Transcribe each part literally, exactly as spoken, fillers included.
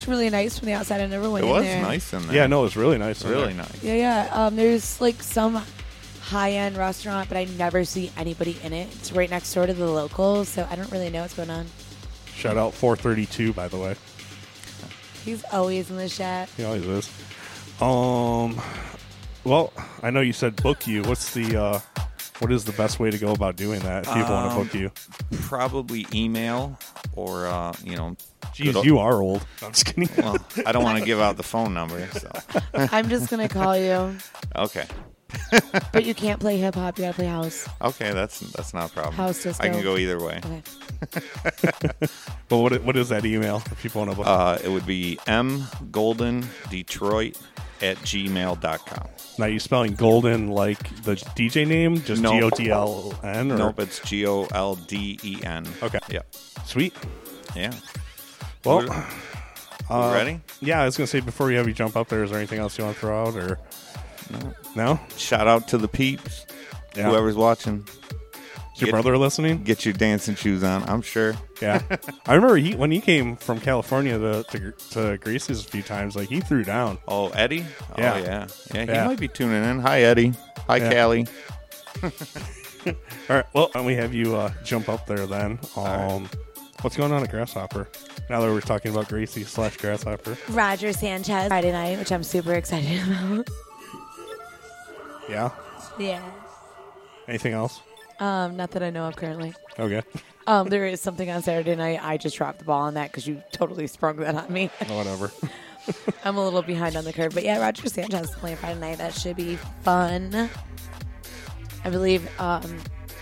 It's really nice from the outside. I never went It in was there. nice in there. Yeah, no, it was really nice. in Really there. nice. Yeah, yeah. Um, there's like some high-end restaurant, but I never see anybody in it. It's right next door to the locals, so I don't really know what's going on. Shout out four thirty-two, by the way. He's always in the chat. He always is. Um, well, I know you said book you. What's the uh, what is the best way to go about doing that if people Um, want to book you? Probably email or, uh, you know. Jeez, good- you are old. I'm just kidding. Well, I don't want to give out the phone number. So I'm just gonna call you, Okay. but you can't play hip hop. You gotta play house. Okay, that's that's not a problem. House disco. I can go either way. Okay. But what what is that email if people want to book? Uh, it would be mgoldendetroit at gmail dot com. Now, you spelling Golden like the D J name, just Nope. G O T L N? Or? Nope, it's G O L D E N. Okay. Yep. Sweet. Yeah. Well, We uh, ready? Yeah, I was going to say, before you have you jump up there, is there anything else you want to throw out? Or No. No? Shout out to the peeps. Yeah. Whoever's watching. Is your Get- brother listening? Get your dancing shoes on, I'm sure. Yeah. I remember he when he came from California to, to, to Gracie's a few times, like, he threw down. Oh, Eddie? Yeah. Oh, yeah. Yeah, he Yeah. might be tuning in. Hi, Eddie. Hi, Yeah. Callie. All right. Well, let me have you uh, jump up there then. Um, right. What's going on at Grasshopper? Now that we're talking about Gracie slash Grasshopper. Roger Sanchez Friday night, which I'm super excited about. Yeah. Yeah. Anything else? Um, not that I know of currently. Okay. Um, there is something on Saturday night. I just dropped the ball on that because you totally sprung that on me. Whatever. I'm a little behind on the curve, but yeah, Roger Sanchez is playing Friday night. That should be fun. I believe um,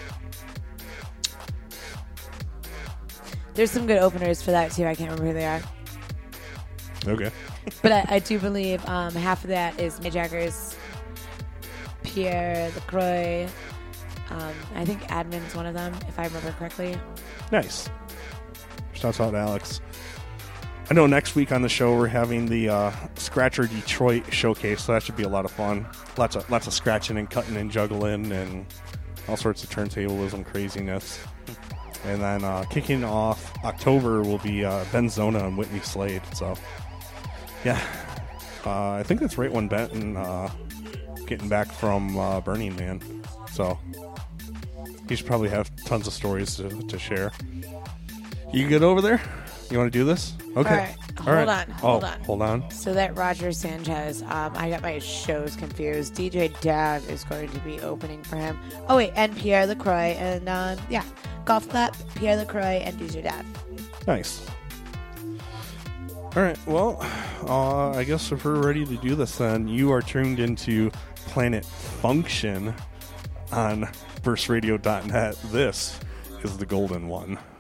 there's some good openers for that too. I can't remember who they are, Okay. but I, I do believe um, half of that is May Jaggers, Pierre Lacroix. Um, I think Admin's one of them, if I remember correctly. Nice. Shouts out to Alex. I know next week on the show we're having the uh, Scratcher Detroit showcase, so that should be a lot of fun. Lots of lots of scratching and cutting and juggling and all sorts of turntablism craziness. And then uh, kicking off October will be uh, Ben Zona and Whitney Slade. So, yeah, uh, I think that's right when Benton uh, getting back from uh, Burning Man. So he should probably have tons of stories to, to share. You good over there? You want to do this? Okay. All right. Hold on, hold oh, on. Hold on. So that Roger Sanchez, um, I got my shows confused. D J Dav is going to be opening for him. Oh wait, and Pierre Lacroix, and uh, yeah, Golf Clap, Pierre Lacroix, and D J Dav. Nice. All right. Well, uh, I guess if we're ready to do this, then you are tuned into Planet Function on burst radio dot net. This is the Golden One.